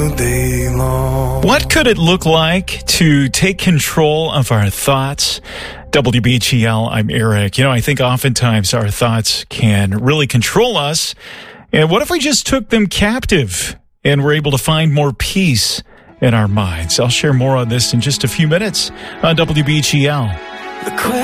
What could it look like to take control of our thoughts? WBGL, I'm Eric. I think oftentimes our thoughts can really control us. And what if we just took them captive and were able to find more peace in our minds? I'll share more on this in just a few minutes on WBGL.